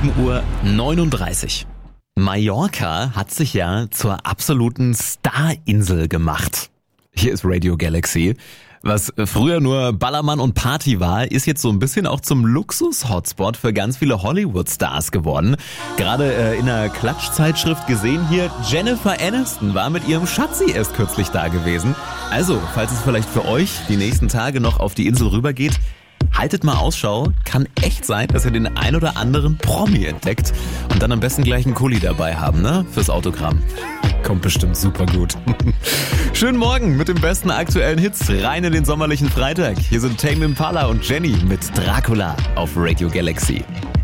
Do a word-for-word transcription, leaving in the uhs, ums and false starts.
sieben Uhr neununddreißig. Mallorca hat sich ja zur absoluten Starinsel gemacht. Hier ist Radio Galaxy. Was früher nur Ballermann und Party war, ist jetzt so ein bisschen auch zum Luxus-Hotspot für ganz viele Hollywood-Stars geworden. Gerade äh, in einer Klatschzeitschrift gesehen hier, Jennifer Aniston war mit ihrem Schatzi erst kürzlich da gewesen. Also, falls es vielleicht für euch die nächsten Tage noch auf die Insel rübergeht, haltet mal Ausschau, kann echt sein, dass ihr den ein oder anderen Promi entdeckt und dann am besten gleich einen Kuli dabei haben, ne? Fürs Autogramm. Kommt bestimmt super gut. Schönen Morgen mit den besten aktuellen Hits rein in den sommerlichen Freitag. Hier sind Tame Impala und Jenny mit Dracula auf Radio Galaxy.